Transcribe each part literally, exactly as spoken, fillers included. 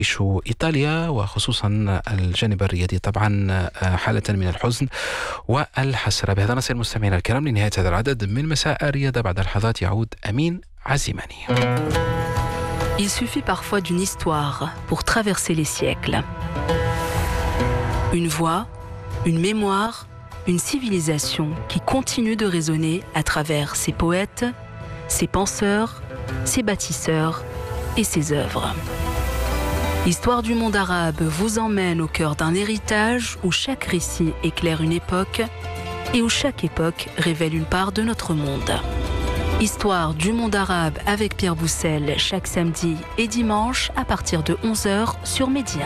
تعيشه إيطاليا وخصوصا الجانب الرياضي طبعا حالة من الحزن والحسرة. بهذا نصل مستمعينا الكرام لنهاية هذا العدد من مساء الرياضة. بعد لحظات يعود أمين عزيماني. Il suffit parfois d'une histoire pour traverser les siècles. Une voix, une mémoire, une civilisation qui continue de résonner à travers ses poètes, ses penseurs, ses bâtisseurs et ses œuvres. L'histoire du monde arabe vous emmène au cœur d'un héritage où chaque récit éclaire une époque et où chaque époque révèle une part de notre monde. Histoire du monde arabe avec Pierre Boussel chaque samedi et dimanche à partir de onze heures sur Média.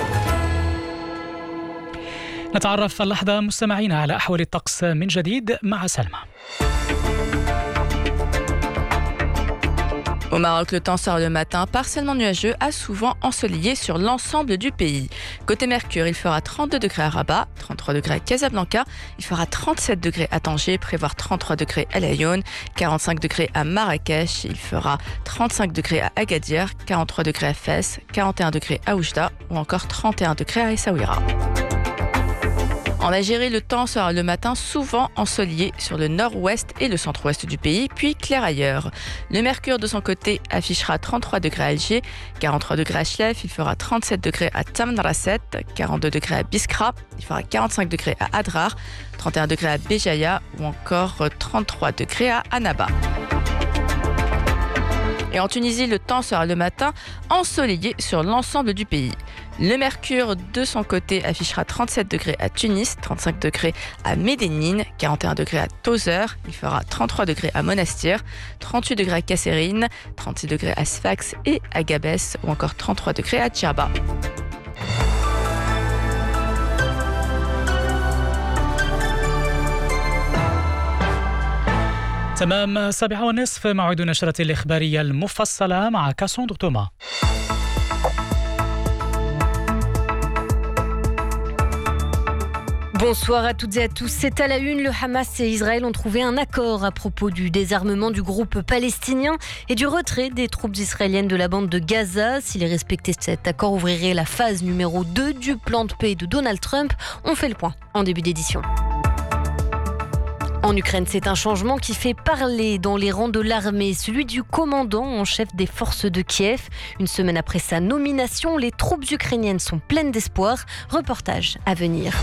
نتعرف اللحظة مستمعينا على أحوال الطقس من جديد مع سلمى. Au Maroc, le temps sort le matin, partiellement nuageux, à souvent ensoleillé sur l'ensemble du pays. Côté Mercure, il fera trente-deux degrés à Rabat, trente-trois degrés à Casablanca, il fera trente-sept degrés à Tanger, prévoir trente-trois degrés à Laayoune, quarante-cinq degrés à Marrakech, il fera trente-cinq degrés à Agadir, quarante-trois degrés à Fès, quarante et un degrés à Oujda ou encore trente et un degrés à Essaouira. En Algérie, le temps sera le matin souvent ensoleillé sur le nord-ouest et le centre-ouest du pays, puis clair ailleurs. Le mercure de son côté affichera trente-trois degrés à Alger, quarante-trois degrés à Chlef, il fera trente-sept degrés à Tamanrasset, quarante-deux degrés à Biskra, il fera quarante-cinq degrés à Adrar, trente et un degrés à Béjaïa ou encore trente-trois degrés à Annaba. Et en Tunisie, le temps sera le matin ensoleillé sur l'ensemble du pays. Le mercure, de son côté, affichera trente-sept degrés à Tunis, trente-cinq degrés à Médénine, quarante et un degrés à Tozeur, il fera trente-trois degrés à Monastir, trente-huit degrés à Kasserine, trente-six degrés à Sfax et à Gabès, ou encore trente-trois degrés à Djerba. تمام السابعة والنصف موعد نشرة الإخبارية المفصلة مع كاسون دوتوما. Bonsoir à toutes et à tous. C'est à la une, le Hamas et Israël ont trouvé un accord à propos du désarmement du groupe palestinien et du retrait des troupes israéliennes de la bande de Gaza. S'il est respecté, cet accord ouvrirait la phase numéro deux du plan de paix de Donald Trump. On fait le point en début d'édition. En Ukraine, c'est un changement qui fait parler dans les rangs de l'armée, celui du commandant en chef des forces de Kiev. Une semaine après sa nomination, les troupes ukrainiennes sont pleines d'espoir. Reportage à venir.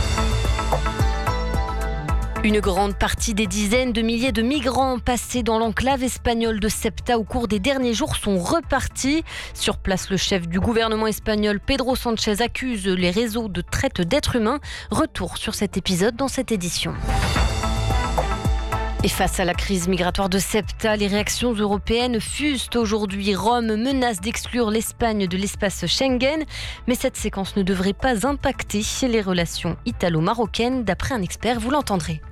Une grande partie des dizaines de milliers de migrants passés dans l'enclave espagnole de Ceuta au cours des derniers jours sont repartis. Sur place, le chef du gouvernement espagnol, Pedro Sánchez, accuse les réseaux de traite d'êtres humains. Retour sur cet épisode dans cette édition. Et face à la crise migratoire de Ceuta, les réactions européennes fusent aujourd'hui. Rome menace d'exclure l'Espagne de l'espace Schengen, mais cette séquence ne devrait pas impacter les relations italo-marocaines, d'après un expert, vous l'entendrez.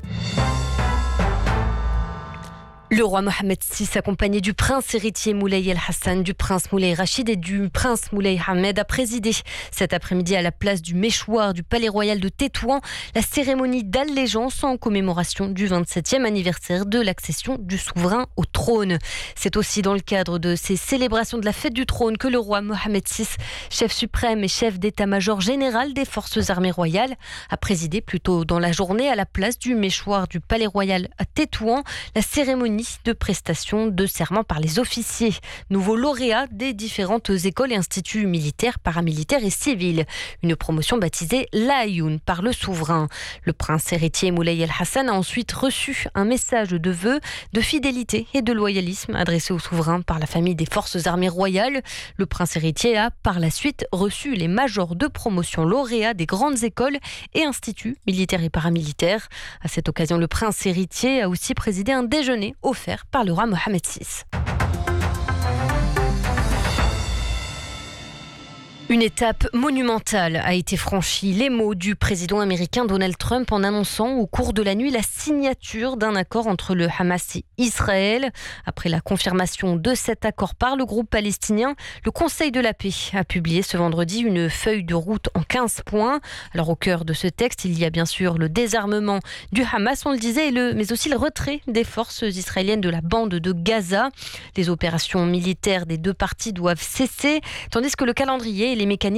Le roi Mohamed six, accompagné du prince héritier Moulay El Hassan, du prince Moulay Rachid et du prince Moulay Ahmed, a présidé cet après-midi à la place du Méchoir du Palais Royal de Tétouan la cérémonie d'allégeance en commémoration du vingt-septième anniversaire de l'accession du souverain au trône. C'est aussi dans le cadre de ces célébrations de la fête du trône que le roi Mohamed six, chef suprême et chef d'état-major général des forces armées royales, a présidé plus tôt dans la journée à la place du Méchoir du Palais Royal à Tétouan la cérémonie de prestation de serment par les officiers, nouveaux lauréats des différentes écoles et instituts militaires, paramilitaires et civils. Une promotion baptisée Laayoune par le souverain. Le prince héritier Moulay El Hassan a ensuite reçu un message de vœux, de fidélité et de loyalisme adressé au souverain par la famille des forces armées royales. Le prince héritier a par la suite reçu les majors de promotion lauréats des grandes écoles et instituts militaires et paramilitaires. À cette occasion, le prince héritier a aussi présidé un déjeuner offert par le roi Mohamed six. Une étape monumentale a été franchie. Les mots du président américain Donald Trump en annonçant au cours de la nuit la signature d'un accord entre le Hamas et Israël. Après la confirmation de cet accord par le groupe palestinien, le Conseil de la paix a publié ce vendredi une feuille de route en quinze points. Alors au cœur de ce texte, il y a bien sûr le désarmement du Hamas, on le disait, et le, mais aussi le retrait des forces israéliennes de la bande de Gaza. Les opérations militaires des deux parties doivent cesser, tandis que le calendrier et les mécanismes